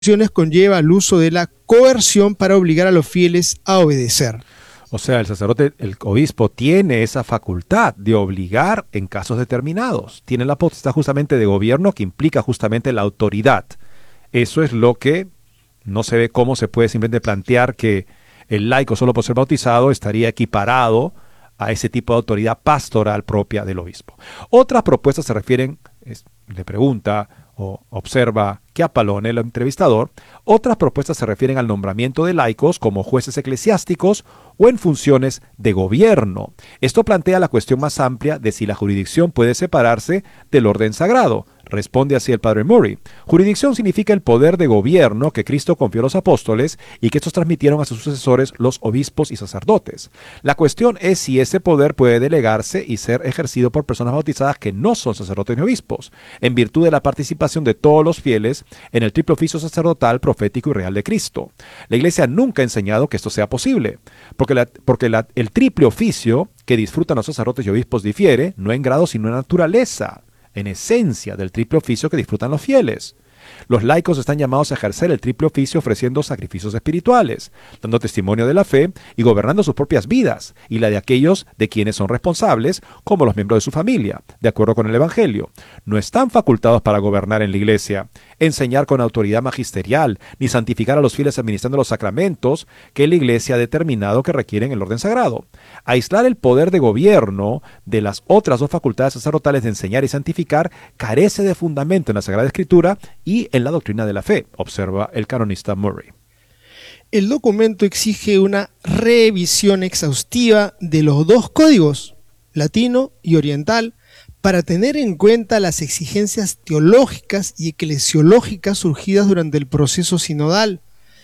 conlleva el uso de la coerción para obligar a los fieles a obedecer. O sea, el sacerdote, el obispo, tiene esa facultad de obligar en casos determinados. Tiene la potestad justamente de gobierno que implica justamente la autoridad. Eso es lo que no se ve cómo se puede simplemente plantear que el laico solo por ser bautizado estaría equiparado a ese tipo de autoridad pastoral propia del obispo. Otras propuestas se refieren, le pregunta o observa Chiappalone, el entrevistador, otras propuestas se refieren al nombramiento de laicos como jueces eclesiásticos o en funciones de gobierno. Esto plantea la cuestión más amplia de si la jurisdicción puede separarse del orden sagrado. Responde así el padre Murray. Jurisdicción significa el poder de gobierno que Cristo confió a los apóstoles y que estos transmitieron a sus sucesores, los obispos y sacerdotes. La cuestión es si ese poder puede delegarse y ser ejercido por personas bautizadas que no son sacerdotes ni obispos, en virtud de la participación de todos los fieles en el triple oficio sacerdotal, profético y real de Cristo. La Iglesia nunca ha enseñado que esto sea posible, porque el triple oficio que disfrutan los sacerdotes y obispos difiere, no en grado sino en naturaleza, en esencia del triple oficio que disfrutan los fieles. Los laicos están llamados a ejercer el triple oficio ofreciendo sacrificios espirituales, dando testimonio de la fe y gobernando sus propias vidas y la de aquellos de quienes son responsables, como los miembros de su familia, de acuerdo con el Evangelio. No están facultados para gobernar en la Iglesia, enseñar con autoridad magisterial, ni santificar a los fieles administrando los sacramentos que la Iglesia ha determinado que requieren el orden sagrado. Aislar el poder de gobierno de las otras dos facultades sacerdotales de enseñar y santificar carece de fundamento en la Sagrada Escritura y en la doctrina de la fe, observa el canonista Murray. El documento exige una revisión exhaustiva de los dos códigos, latino y oriental, para tener en cuenta las exigencias teológicas y eclesiológicas surgidas durante el proceso sinodal.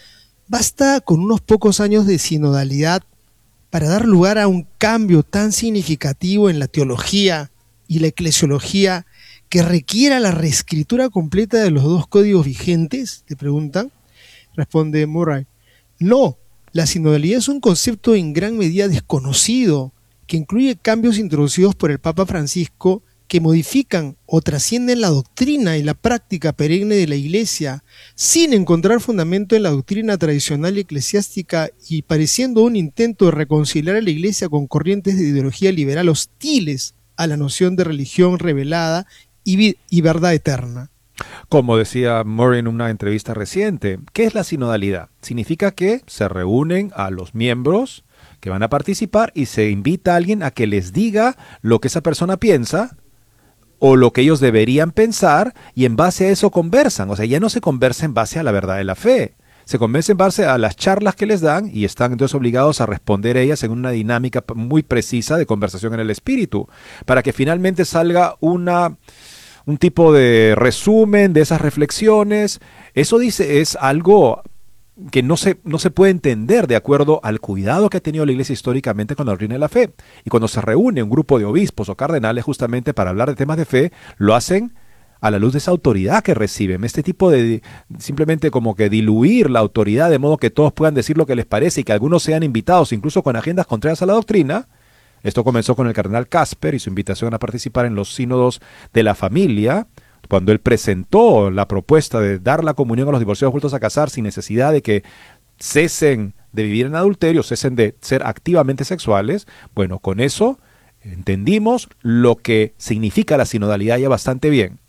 Basta con unos pocos años de sinodalidad para dar lugar a un cambio tan significativo en la teología y la eclesiología que requiera la reescritura completa de los dos códigos vigentes, le preguntan. Responde Murray: no, la sinodalidad es un concepto en gran medida desconocido, que incluye cambios introducidos por el Papa Francisco que modifican o trascienden la doctrina y la práctica perenne de la Iglesia, sin encontrar fundamento en la doctrina tradicional y eclesiástica y pareciendo un intento de reconciliar a la Iglesia con corrientes de ideología liberal hostiles a la noción de religión revelada y verdad eterna. Como decía Murray en una entrevista reciente, ¿qué es la sinodalidad? Significa que se reúnen a los miembros que van a participar y se invita a alguien a que les diga lo que esa persona piensa o lo que ellos deberían pensar y en base a eso conversan. O sea, ya no se conversa en base a la verdad de la fe. Se convence en base a las charlas que les dan y están entonces obligados a responder a ellas en una dinámica muy precisa de conversación en el espíritu, para que finalmente salga un tipo de resumen de esas reflexiones. Eso dice, es algo que no se puede entender de acuerdo al cuidado que ha tenido la Iglesia históricamente con la doctrina de la fe. Y cuando se reúne un grupo de obispos o cardenales justamente para hablar de temas de fe, lo hacen a la luz de esa autoridad que reciben. Este tipo de simplemente como que diluir la autoridad de modo que todos puedan decir lo que les parece y que algunos sean invitados incluso con agendas contrarias a la doctrina. Esto comenzó con el cardenal Casper y su invitación a participar en los sínodos de la familia, cuando él presentó la propuesta de dar la comunión a los divorciados vueltos a casar sin necesidad de que cesen de vivir en adulterio, cesen de ser activamente sexuales. Bueno, con eso entendimos lo que significa la sinodalidad ya bastante bien,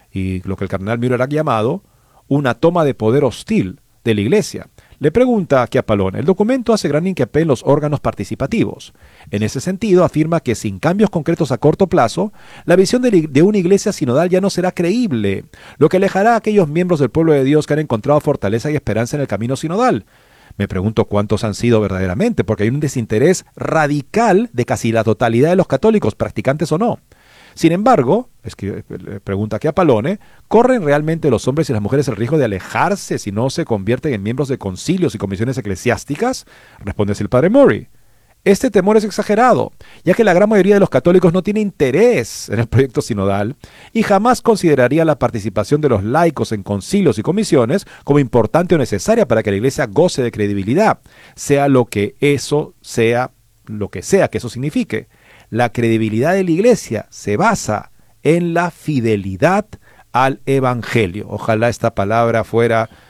y lo que el cardenal Müller ha llamado una toma de poder hostil de la Iglesia. Le pregunta a Chiappalone: el documento hace gran hincapié en los órganos participativos. En ese sentido, afirma que sin cambios concretos a corto plazo, la visión de una iglesia sinodal ya no será creíble, lo que alejará a aquellos miembros del pueblo de Dios que han encontrado fortaleza y esperanza en el camino sinodal. Me pregunto cuántos han sido verdaderamente, porque hay un desinterés radical de casi la totalidad de los católicos, practicantes o no. Sin embargo, es que pregunta Chiappalone, ¿corren realmente los hombres y las mujeres el riesgo de alejarse si no se convierten en miembros de concilios y comisiones eclesiásticas? Responde así el padre Murray. Este temor es exagerado, ya que la gran mayoría de los católicos no tiene interés en el proyecto sinodal y jamás consideraría la participación de los laicos en concilios y comisiones como importante o necesaria para que la Iglesia goce de credibilidad, sea que eso signifique. La credibilidad de la Iglesia se basa en la fidelidad al Evangelio. Ojalá esta palabra fuera